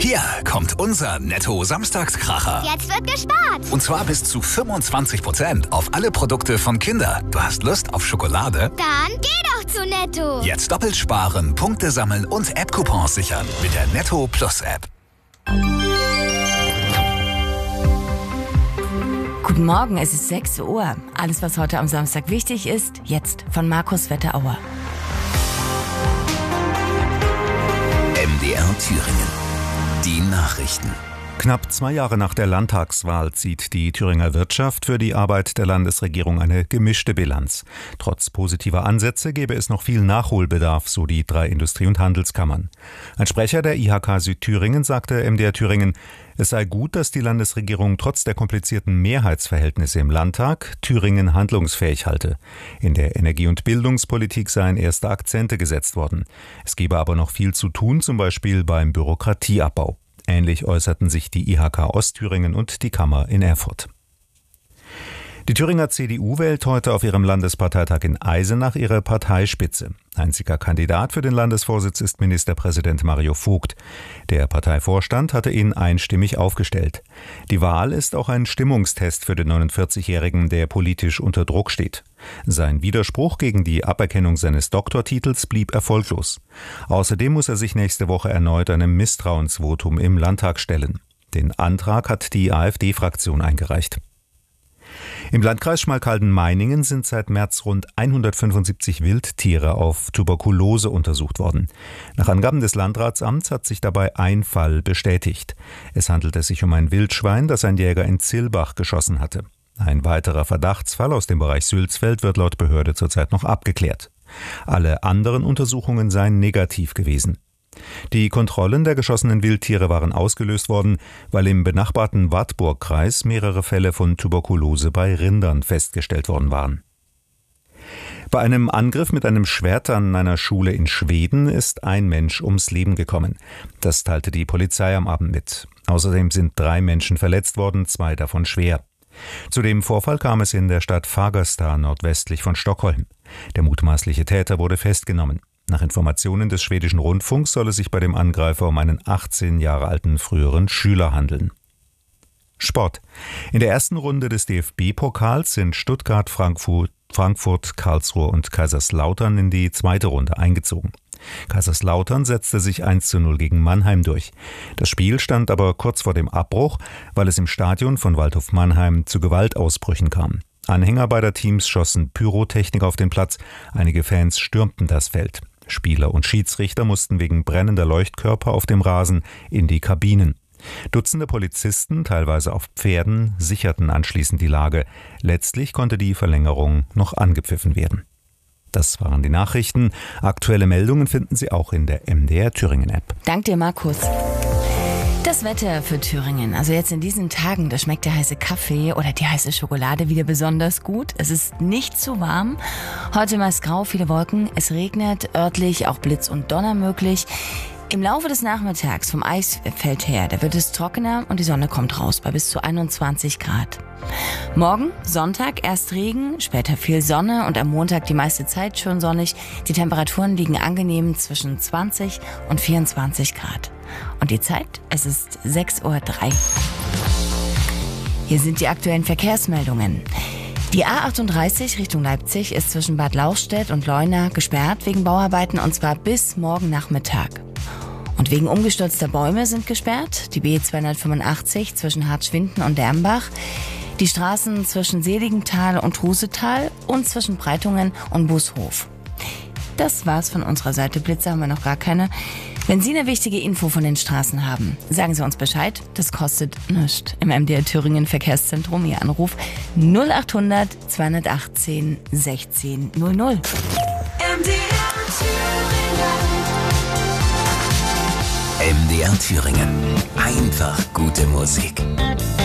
Hier kommt unser Netto-Samstagskracher. Jetzt wird gespart. Und zwar bis zu 25% auf alle Produkte von Kinder. Du hast Lust auf Schokolade? Dann geh doch zu Netto. Jetzt doppelt sparen, Punkte sammeln und App-Coupons sichern mit der Netto Plus App. Guten Morgen, es ist 6 Uhr. Alles, was heute am Samstag wichtig ist, jetzt von Markus Wetterauer. MDR Thüringen. Die Nachrichten. Knapp 2 Jahre nach der Landtagswahl zieht die Thüringer Wirtschaft für die Arbeit der Landesregierung eine gemischte Bilanz. Trotz positiver Ansätze gäbe es noch viel Nachholbedarf, so die 3 Industrie- und Handelskammern. Ein Sprecher der IHK Südthüringen sagte MDR Thüringen, es sei gut, dass die Landesregierung trotz der komplizierten Mehrheitsverhältnisse im Landtag Thüringen handlungsfähig halte. In der Energie- und Bildungspolitik seien erste Akzente gesetzt worden. Es gebe aber noch viel zu tun, zum Beispiel beim Bürokratieabbau. Ähnlich äußerten sich die IHK Ostthüringen und die Kammer in Erfurt. Die Thüringer CDU wählt heute auf ihrem Landesparteitag in Eisenach ihre Parteispitze. Einziger Kandidat für den Landesvorsitz ist Ministerpräsident Mario Vogt. Der Parteivorstand hatte ihn einstimmig aufgestellt. Die Wahl ist auch ein Stimmungstest für den 49-Jährigen, der politisch unter Druck steht. Sein Widerspruch gegen die Aberkennung seines Doktortitels blieb erfolglos. Außerdem muss er sich nächste Woche erneut einem Misstrauensvotum im Landtag stellen. Den Antrag hat die AfD-Fraktion eingereicht. Im Landkreis Schmalkalden-Meiningen sind seit März rund 175 Wildtiere auf Tuberkulose untersucht worden. Nach Angaben des Landratsamts hat sich dabei ein Fall bestätigt. Es handelte sich um ein Wildschwein, das ein Jäger in Zillbach geschossen hatte. Ein weiterer Verdachtsfall aus dem Bereich Sülzfeld wird laut Behörde zurzeit noch abgeklärt. Alle anderen Untersuchungen seien negativ gewesen. Die Kontrollen der geschossenen Wildtiere waren ausgelöst worden, weil im benachbarten Wartburg-Kreis mehrere Fälle von Tuberkulose bei Rindern festgestellt worden waren. Bei einem Angriff mit einem Schwert an einer Schule in Schweden ist ein Mensch ums Leben gekommen. Das teilte die Polizei am Abend mit. Außerdem sind 3 Menschen verletzt worden, 2 davon schwer. Zu dem Vorfall kam es in der Stadt Fagersta nordwestlich von Stockholm. Der mutmaßliche Täter wurde festgenommen. Nach Informationen des schwedischen Rundfunks soll es sich bei dem Angreifer um einen 18 Jahre alten früheren Schüler handeln. Sport. In der ersten Runde des DFB-Pokals sind Stuttgart, Frankfurt, Karlsruhe und Kaiserslautern in die zweite Runde eingezogen. Kaiserslautern setzte sich 1:0 gegen Mannheim durch. Das Spiel stand aber kurz vor dem Abbruch, weil es im Stadion von Waldhof Mannheim zu Gewaltausbrüchen kam. Anhänger beider Teams schossen Pyrotechnik auf den Platz, einige Fans stürmten das Feld. Spieler und Schiedsrichter mussten wegen brennender Leuchtkörper auf dem Rasen in die Kabinen. Dutzende Polizisten, teilweise auf Pferden, sicherten anschließend die Lage. Letztlich konnte die Verlängerung noch angepfiffen werden. Das waren die Nachrichten. Aktuelle Meldungen finden Sie auch in der MDR Thüringen App. Dank dir, Markus. Das Wetter für Thüringen. Also jetzt in diesen Tagen, da schmeckt der heiße Kaffee oder die heiße Schokolade wieder besonders gut. Es ist nicht zu warm. Heute meist grau, viele Wolken. Es regnet, örtlich auch Blitz und Donner möglich. Im Laufe des Nachmittags vom Eisfeld her, da wird es trockener und die Sonne kommt raus bei bis zu 21 Grad. Morgen, Sonntag, erst Regen, später viel Sonne und am Montag die meiste Zeit schön sonnig. Die Temperaturen liegen angenehm zwischen 20 und 24 Grad. Und die Zeit? Es ist 6:03 Uhr. Hier sind die aktuellen Verkehrsmeldungen. Die A38 Richtung Leipzig ist zwischen Bad Lauchstädt und Leuna gesperrt wegen Bauarbeiten und zwar bis morgen Nachmittag. Und wegen umgestürzter Bäume sind gesperrt die B285 zwischen Hartschwinden und Dermbach, die Straßen zwischen Seligenthal und Husetal und zwischen Breitungen und Bushof. Das war's von unserer Seite. Blitze haben wir noch gar keine. Wenn Sie eine wichtige Info von den Straßen haben, sagen Sie uns Bescheid. Das kostet nichts. Im MDR Thüringen Verkehrszentrum Ihr Anruf 0800 218 16 00. MDR Thüringen. Einfach gute Musik.